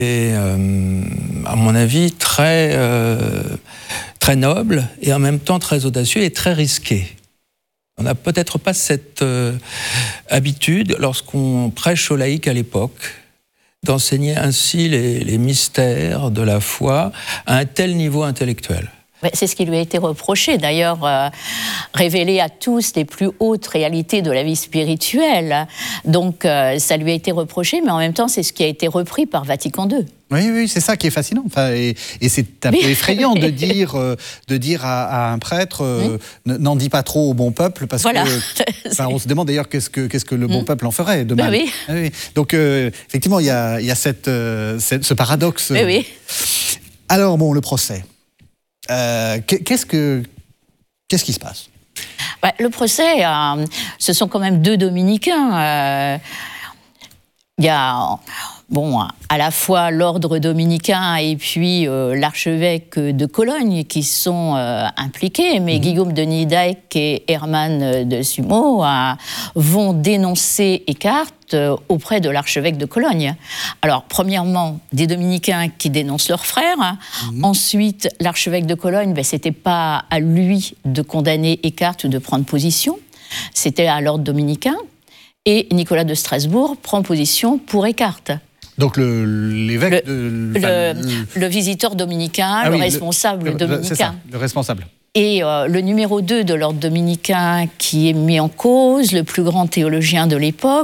et à mon avis, très noble, et en même temps très audacieux et très risqué. On n'a peut-être pas cette habitude, lorsqu'on prêche aux laïcs à l'époque, d'enseigner ainsi les mystères de la foi à un tel niveau intellectuel. C'est ce qui lui a été reproché, d'ailleurs, révéler à tous les plus hautes réalités de la vie spirituelle. Donc, ça lui a été reproché, mais en même temps, c'est ce qui a été repris par Vatican II. Oui, c'est ça qui est fascinant. Enfin, et c'est un peu effrayant de dire à un prêtre n'en dis pas trop au bon peuple, parce que on se demande d'ailleurs qu'est-ce que le bon peuple en ferait de mal. Oui. Donc, effectivement, il y a ce paradoxe. Oui. Alors, bon, le procès. Qu'est-ce qui se passe? Le procès, ce sont quand même deux dominicains. Il y a à la fois l'ordre dominicain et puis l'archevêque de Cologne qui sont impliqués, mais Guillaume de Nidek et Herman de Sumo vont dénoncer Eckhart auprès de l'archevêque de Cologne. Alors, premièrement, des dominicains qui dénoncent leur frère. Ensuite, l'archevêque de Cologne, c'était pas à lui de condamner Eckhart ou de prendre position, c'était à l'ordre dominicain. Et Nicolas de Strasbourg prend position pour Eckhart. Donc l'évêque le visiteur dominicain, le responsable dominicain. C'est ça, le responsable. Et le numéro 2 de l'ordre dominicain qui est mis en cause, le plus grand théologien de l'époque.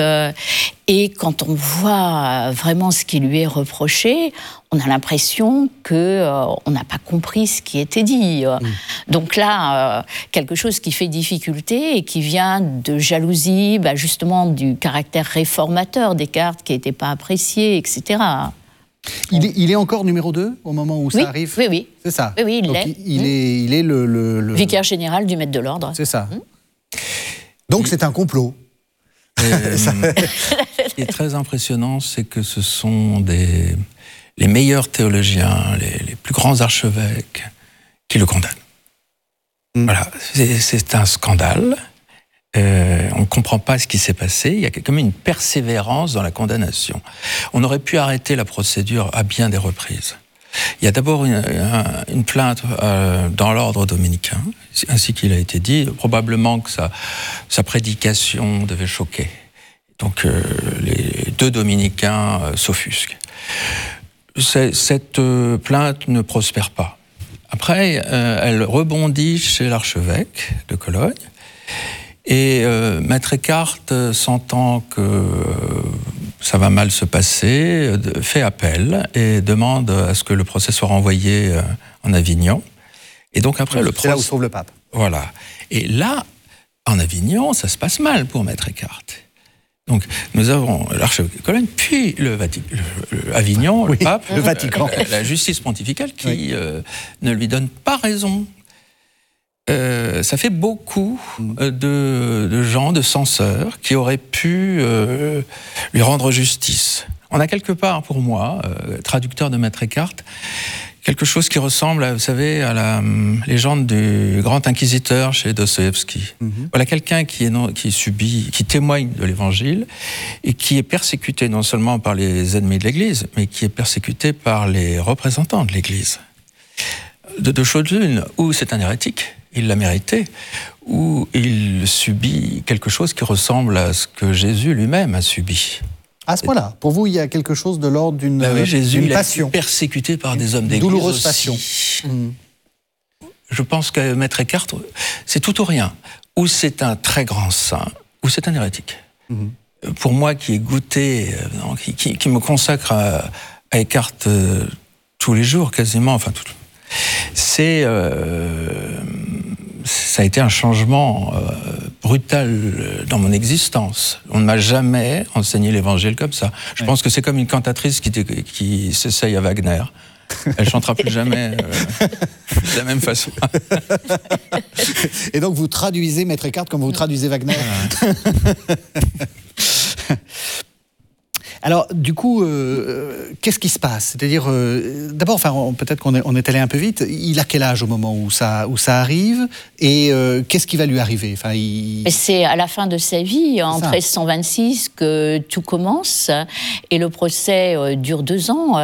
Et quand on voit vraiment ce qui lui est reproché, on a l'impression qu'on n'a pas compris ce qui était dit. Donc là, quelque chose qui fait difficulté et qui vient de jalousie, justement du caractère réformateur Descartes qui n'était pas apprécié, etc. Il est encore numéro 2 au moment où ça arrive? Oui. C'est ça? Oui, il donc l'est. Il est le vicaire général du maître de l'ordre. C'est ça. Donc c'est un complot. Ce qui est très impressionnant, c'est que ce sont les meilleurs théologiens, les plus grands archevêques qui le condamnent. Voilà, c'est un scandale. On ne comprend pas ce qui s'est passé. Il y a comme une persévérance dans la condamnation. On aurait pu arrêter la procédure à bien des reprises. Il y a d'abord une plainte dans l'ordre dominicain, ainsi qu'il a été dit, probablement que sa prédication devait choquer. Donc les deux dominicains s'offusquent. Cette plainte ne prospère pas. Après, elle rebondit chez l'archevêque de Cologne, et Maître Eckhart, sentant que ça va mal se passer, fait appel et demande à ce que le procès soit renvoyé en Avignon. Et donc après le procès... C'est là où se trouve le pape. Voilà. Et là, en Avignon, ça se passe mal pour Maître Eckhart. Donc nous avons l'archevêque de Cologne, puis Avignon, le pape, le Vatican. La justice pontificale qui ne lui donne pas raison. Ça fait beaucoup de gens, de censeurs, qui auraient pu lui rendre justice. On a quelque part, pour moi, traducteur de Maître Eckhart, quelque chose qui ressemble, vous savez, à la légende du grand inquisiteur chez Dostoïevski. Voilà quelqu'un qui témoigne de l'Évangile et qui est persécuté non seulement par les ennemis de l'Église, mais qui est persécuté par les représentants de l'Église. De deux choses l'une, ou c'est un hérétique, il l'a mérité, ou il subit quelque chose qui ressemble à ce que Jésus lui-même a subi. À ce point-là, pour vous, il y a quelque chose de l'ordre d'une passion. Jésus il a été persécuté par des hommes d'église. Douloureuse passion. Je pense que Maître Eckhart, c'est tout ou rien. Ou c'est un très grand saint, ou c'est un hérétique. Pour moi, qui ai goûté, qui me consacre à Eckhart tous les jours, quasiment, enfin, ça a été un changement brutal dans mon existence. On ne m'a jamais enseigné l'évangile comme ça. Je pense que c'est comme une cantatrice qui s'essaye à Wagner. Elle ne chantera plus jamais de la même façon. Et donc vous traduisez Maître Eckhart comme vous traduisez Wagner. Alors, du coup, qu'est-ce qui se passe? C'est-à-dire, d'abord, enfin, peut-être qu'on est allé un peu vite. Il a quel âge au moment où ça arrive? Et qu'est-ce qui va lui arriver? Enfin, c'est à la fin de sa vie, en 1326, que tout commence. Et le procès dure 2 ans.